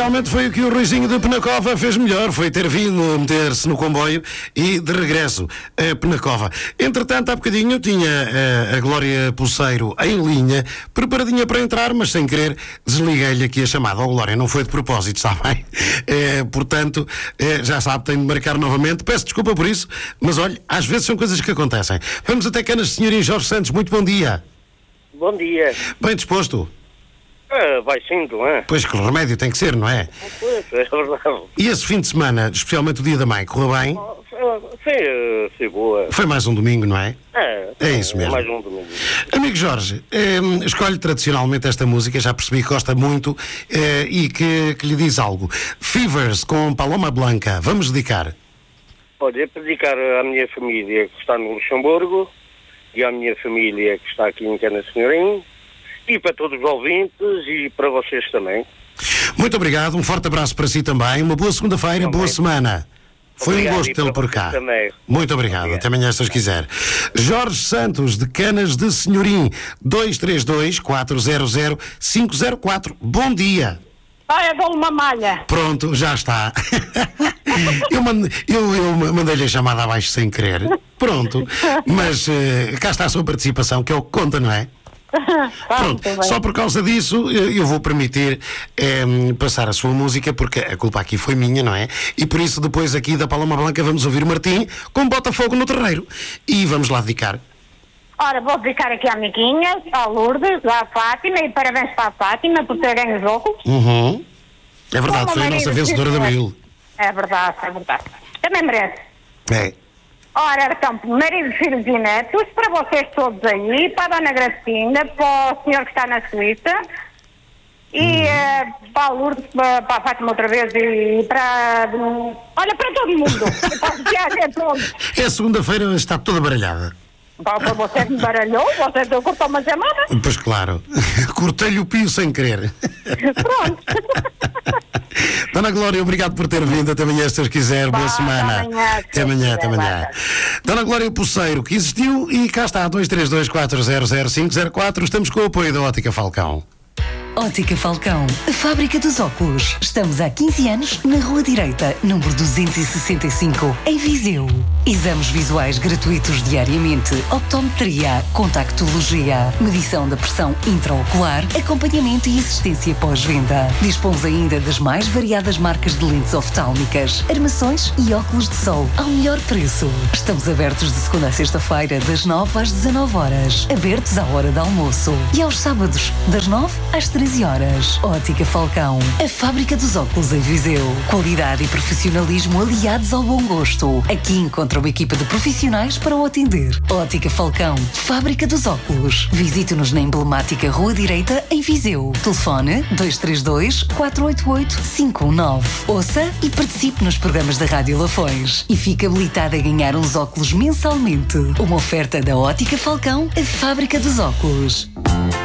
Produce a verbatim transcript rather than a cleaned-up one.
realmente foi o que o Ruizinho de Penacova fez melhor, foi ter vindo a meter-se no comboio e de regresso a Penacova. Entretanto, há bocadinho tinha a, a Glória Pulseiro em linha, preparadinha para entrar, mas sem querer desliguei-lhe aqui a chamada. Oh, Glória, não foi de propósito, está bem? É, portanto, é, já sabe, tenho de marcar novamente. Peço desculpa por isso, mas olha, às vezes são coisas que acontecem. Vamos até Canas de Senhorim. Jorge Santos, muito bom dia. Bom dia. Bem disposto? Ah, vai sim, não é? Pois que o remédio tem que ser, não é? Pois, é verdade. E esse fim de semana, especialmente o dia da mãe, correu bem? Foi, foi boa. Foi mais um domingo, não é? É, É isso mesmo. mais um domingo. Amigo Jorge, eh, escolhe tradicionalmente esta música, já percebi que gosta muito eh, e que, que lhe diz algo. Fevers com Paloma Blanca, vamos dedicar. Pode dedicar à minha família que está no Luxemburgo e à minha família que está aqui em Canas de Senhorim e para todos os ouvintes e para vocês também. Muito obrigado, um forte abraço para si também, uma boa segunda-feira, boa semana. Foi Obrigado, um gosto tê-lo por cá. Também. Muito obrigado. obrigado. Até amanhã, se Deus quiser. Jorge Santos, de Canas de Senhorim, dois três dois, quatro zero zero, cinco zero quatro. Bom dia. Olha, dou-lhe uma malha. Pronto, já está. eu mande, eu, eu mandei-lhe a chamada abaixo sem querer. Pronto. Mas uh, cá está a sua participação, que é o que conta, não é? Pronto, só por causa disso eu vou permitir eh, passar a sua música, porque a culpa aqui foi minha, não é? E por isso depois aqui da Paloma Blanca vamos ouvir o Martim com Botafogo no Terreiro e vamos lá dedicar. Ora, vou dedicar aqui à amiguinha, ao Lourdes, à Fátima, e parabéns para a Fátima por ter ganho o jogo. Uhum. É verdade, foi a nossa vencedora de Abril. É verdade, é verdade. Também merece. É. Ora, então, maridos, filhos e netos, para vocês todos aí, para a Dona Gracinda, para o senhor que está na Suíça, e uhum. uh, para a Lourdes, para, para a Fátima outra vez, e para... Um, olha, para todo mundo. E para os viagens todos. É segunda-feira, está toda baralhada. Para você me baralhou, você deu cortou uma chamada. Pois claro, cortei-lhe o pio sem querer. Pronto. Dona Glória, obrigado por ter vindo. Até amanhã, se Deus quiser. Boa semana. Até amanhã, até amanhã. Dona Glória Pulseiro, que existiu e cá está, dois três dois, quatro zero zero, cinco zero quatro. Estamos com o apoio da Ótica Falcão. Ótica Falcão, a fábrica dos óculos. Estamos há quinze anos na Rua Direita, número duzentos e sessenta e cinco, em Viseu. Exames visuais gratuitos diariamente, optometria, contactologia, medição da pressão intraocular, acompanhamento e assistência pós-venda. Dispomos ainda das mais variadas marcas de lentes oftálmicas, armações e óculos de sol ao melhor preço. Estamos abertos de segunda a sexta-feira, das nove às dezanove horas, abertos à hora de almoço, e aos sábados, das nove às treze horas. Ótica Falcão, a fábrica dos óculos em Viseu. Qualidade e profissionalismo aliados ao bom gosto. Aqui encontra uma equipa de profissionais para o atender. Ótica Falcão, fábrica dos óculos. Visite-nos na emblemática Rua Direita, em Viseu. Telefone dois três dois, quatro oito oito, cinco um nove. Ouça e participe nos programas da Rádio Lafões. E fique habilitado a ganhar uns óculos mensalmente. Uma oferta da Ótica Falcão, a fábrica dos óculos.